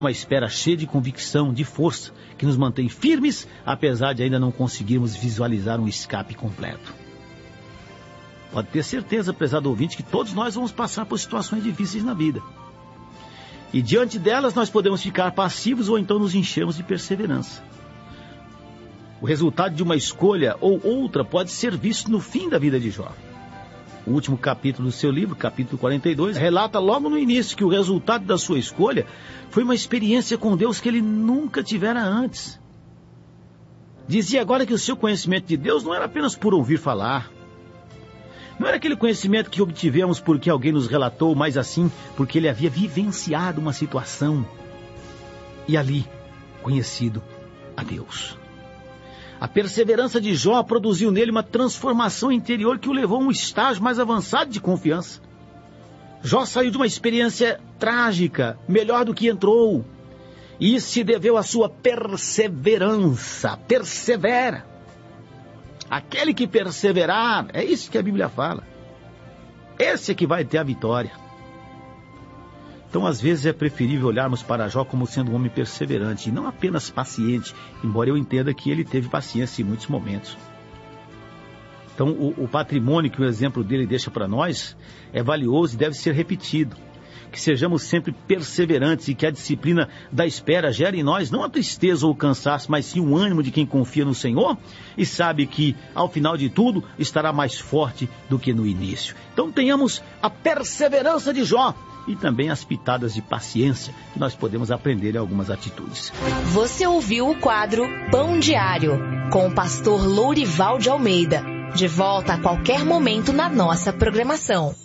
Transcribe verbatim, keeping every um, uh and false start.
Uma espera cheia de convicção, de força, que nos mantém firmes, apesar de ainda não conseguirmos visualizar um escape completo. Pode ter certeza, prezado ouvinte, que todos nós vamos passar por situações difíceis na vida. E diante delas nós podemos ficar passivos ou então nos enchermos de perseverança. O resultado de uma escolha ou outra pode ser visto no fim da vida de Jó. O último capítulo do seu livro, capítulo quarenta e dois, relata logo no início que o resultado da sua escolha foi uma experiência com Deus que ele nunca tivera antes. Dizia agora que o seu conhecimento de Deus não era apenas por ouvir falar. Não era aquele conhecimento que obtivemos porque alguém nos relatou, mas assim porque ele havia vivenciado uma situação e ali conhecido a Deus. A perseverança de Jó produziu nele uma transformação interior que o levou a um estágio mais avançado de confiança. Jó saiu de uma experiência trágica, melhor do que entrou. E isso se deveu à sua perseverança. Persevera. Aquele que perseverar, é isso que a Bíblia fala. Esse é que vai ter a vitória. Então, às vezes, é preferível olharmos para Jó como sendo um homem perseverante e não apenas paciente, embora eu entenda que ele teve paciência em muitos momentos. Então, o, o patrimônio que o exemplo dele deixa para nós é valioso e deve ser repetido. Que sejamos sempre perseverantes e que a disciplina da espera gere em nós não a tristeza ou o cansaço, mas sim o ânimo de quem confia no Senhor e sabe que, ao final de tudo, estará mais forte do que no início. Então, tenhamos a perseverança de Jó e também as pitadas de paciência que nós podemos aprender em algumas atitudes. Você ouviu o quadro Pão Diário, com o pastor Lourival de Almeida. De volta a qualquer momento na nossa programação.